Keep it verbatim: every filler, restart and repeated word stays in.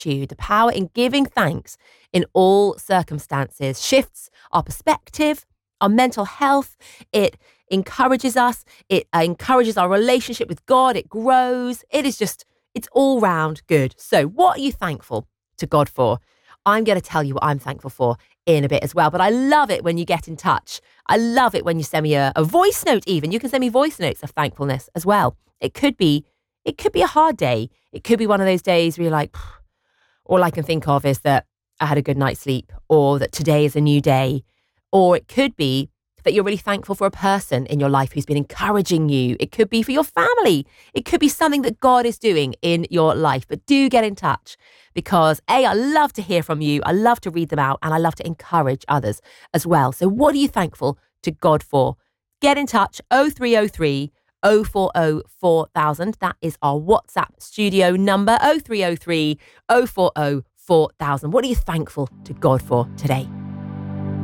gratitude, the power in giving thanks in all circumstances, shifts our perspective, our mental health. It encourages us. It uh, encourages our relationship with God. It grows. It is just, it's all round good. So what are you thankful to God for? I'm going to tell you what I'm thankful for in a bit as well. But I love it when you get in touch. I love it when you send me a, a voice note even. You can send me voice notes of thankfulness as well. It could be, it could be a hard day. It could be one of those days where you're like, all I can think of is that I had a good night's sleep, or that today is a new day. Or it could be that you're really thankful for a person in your life who's been encouraging you. It could be for your family. It could be something that God is doing in your life. But do get in touch because A, I love to hear from you. I love to read them out and I love to encourage others as well. So what are you thankful to God for? Get in touch, oh three oh three, oh four oh, four thousand. That is our WhatsApp studio number, oh three oh three, oh four oh, four thousand. What are you thankful to God for today?